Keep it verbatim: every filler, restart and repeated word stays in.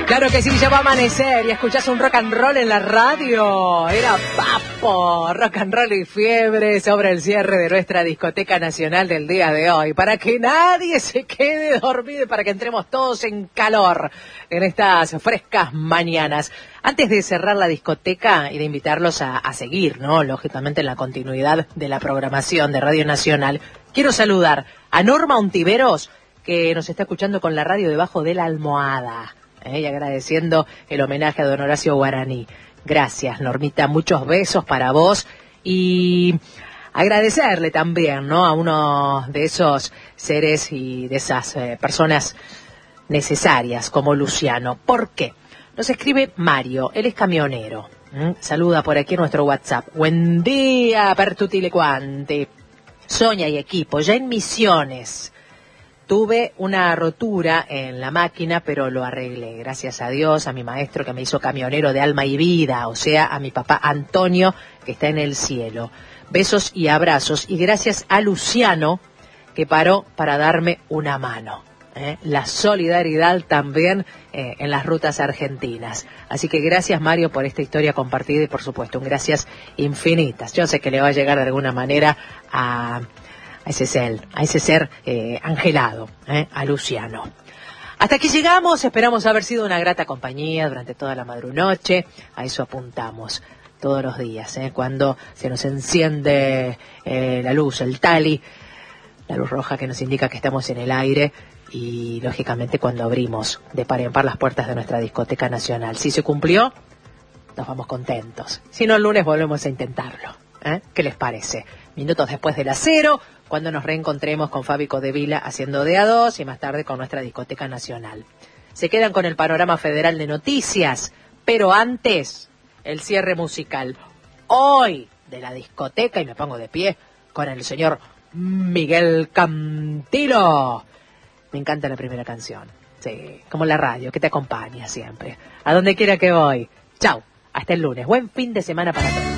Claro que sí, ya va a amanecer y escuchás un rock and roll en la radio. Era Papo, rock and roll y fiebre sobre el cierre de nuestra discoteca nacional del día de hoy. Para que nadie se quede dormido y para que entremos todos en calor en estas frescas mañanas. Antes de cerrar la discoteca y de invitarlos a, a seguir, ¿no? Lógicamente en la continuidad de la programación de Radio Nacional, quiero saludar a Norma Ontiveros, que nos está escuchando con la radio debajo de la almohada. Eh, y agradeciendo el homenaje a don Horacio Guaraní. Gracias, Normita, muchos besos para vos y agradecerle también, ¿no?, a uno de esos seres y de esas eh, personas necesarias como Luciano. ¿Por qué? Nos escribe Mario, él es camionero. ¿Mm? Saluda por aquí en nuestro WhatsApp. Buen día per tutti le quanti. Sonia y equipo, ya en Misiones. Tuve una rotura en la máquina, pero lo arreglé. Gracias a Dios, a mi maestro que me hizo camionero de alma y vida, o sea, a mi papá Antonio, que está en el cielo. Besos y abrazos. Y gracias a Luciano, que paró para darme una mano. ¿eh? La solidaridad también eh, en las rutas argentinas. Así que gracias, Mario, por esta historia compartida y, por supuesto, un gracias infinitas. Yo sé que le va a llegar de alguna manera a... a ese ser, a ese ser eh, angelado, eh, a Luciano. Hasta aquí llegamos, esperamos haber sido una grata compañía durante toda la madrunoche, a eso apuntamos todos los días, eh, cuando se nos enciende eh, la luz, el tali, la luz roja que nos indica que estamos en el aire y lógicamente cuando abrimos de par en par las puertas de nuestra discoteca nacional. Si se cumplió, nos vamos contentos. Si no, el lunes volvemos a intentarlo. ¿eh? ¿Qué les parece? Minutos después de las cero, cuando nos reencontremos con Fabi Codevila haciendo de a dos y más tarde con nuestra discoteca nacional. Se quedan con el panorama federal de noticias, pero antes, el cierre musical. Hoy, de la discoteca, y me pongo de pie, con el señor Miguel Cantilo. Me encanta la primera canción. Sí, como la radio, que te acompaña siempre. A donde quiera que voy. Chau, hasta el lunes. Buen fin de semana para todos.